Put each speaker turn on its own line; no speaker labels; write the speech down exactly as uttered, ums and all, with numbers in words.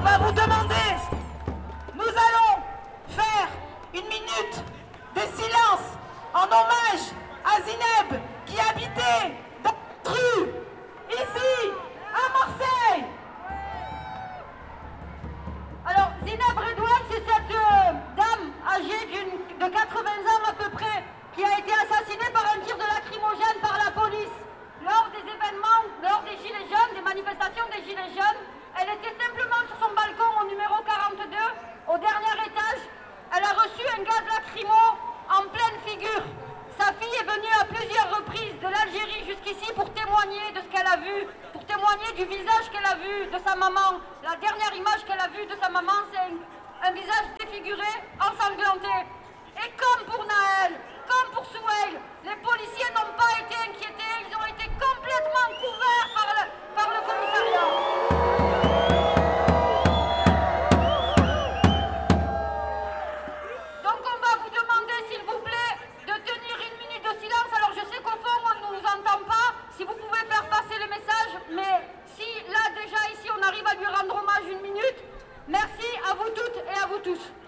va vous demander, nous allons faire une minute de silence en hommage à Zineb qui habitait dans cette rue, ici, à Marseille.
Alors, Zineb Redouane, c'est cette euh, dame âgée d'une, de quatre-vingts ans à peu près, qui a été assassinée par un tir de lacrymogène par la police lors des événements, lors des Gilets jaunes, des manifestations des Gilets jaunes. Elle était simplement sur son balcon au numéro quarante-deux, au dernier étage. Elle a reçu un gaz lacrymo en pleine figure. Sa fille est venue à plusieurs reprises de l'Algérie jusqu'ici pour témoigner de ce qu'elle a vu, pour témoigner du visage qu'elle a vu de sa maman. La dernière image qu'elle a vue de sa maman, c'est un, un visage défiguré, ensanglanté. Et comme pour Naël, comme pour Souheil, les policiers n'ont pas été inquiétés, ils ont été complètement couverts par le, par le commissariat. Donc on va vous demander, s'il vous plaît, de tenir une minute de silence. Alors je sais qu'au fond on ne nous entend pas, si vous pouvez faire passer le message, mais si là déjà ici on arrive à lui rendre hommage une minute, merci à vous toutes et à vous tous.